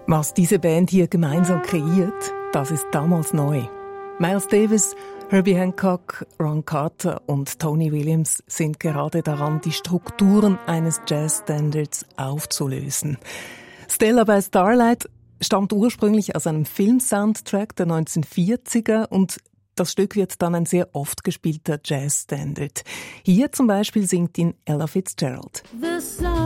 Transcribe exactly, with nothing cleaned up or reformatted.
Was diese Band hier gemeinsam kreiert, das ist damals neu. Miles Davis, Herbie Hancock, Ron Carter und Tony Williams sind gerade daran, die Strukturen eines Jazzstandards aufzulösen. Stella by Starlight stammt ursprünglich aus einem Filmsoundtrack der neunzehnhundertvierziger und das Stück wird dann ein sehr oft gespielter Jazzstandard. Hier zum Beispiel singt ihn Ella Fitzgerald.